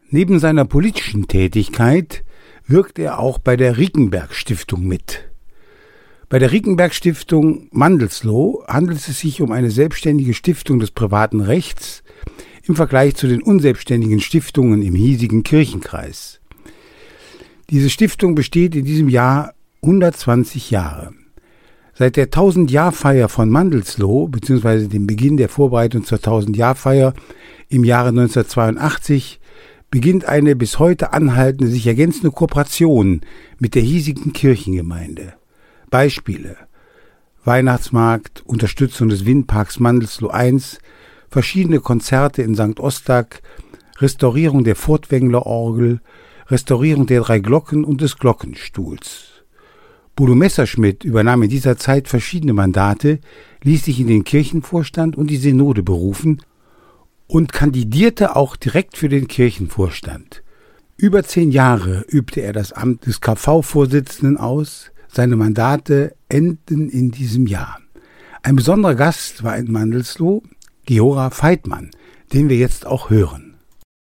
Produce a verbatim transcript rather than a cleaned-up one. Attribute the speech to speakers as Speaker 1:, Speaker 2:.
Speaker 1: Neben seiner politischen Tätigkeit wirkt er auch bei der Rickenberg-Stiftung mit. Bei der Rickenberg-Stiftung Mandelsloh handelt es sich um eine selbstständige Stiftung des privaten Rechts im Vergleich zu den unselbstständigen Stiftungen im hiesigen Kirchenkreis. Diese Stiftung besteht in diesem Jahr hundertzwanzig Jahre. Seit der tausend-Jahr-Feier von Mandelsloh bzw. dem Beginn der Vorbereitung zur tausend-Jahr-Feier im Jahre neunzehnhundertzweiundachtzig beginnt eine bis heute anhaltende, sich ergänzende Kooperation mit der hiesigen Kirchengemeinde. Beispiele: Weihnachtsmarkt, Unterstützung des Windparks Mandelsloh eins, verschiedene Konzerte in Sankt Ostag, Restaurierung der Furtwängler-Orgel, Restaurierung der drei Glocken und des Glockenstuhls. Bodo Messerschmidt übernahm in dieser Zeit verschiedene Mandate, ließ sich in den Kirchenvorstand und die Synode berufen und kandidierte auch direkt für den Kirchenvorstand. Über zehn Jahre übte er das Amt des K V-Vorsitzenden aus. Seine Mandate enden in diesem Jahr. Ein besonderer Gast war in Mandelsloh Georg Veithmann, den wir jetzt auch hören.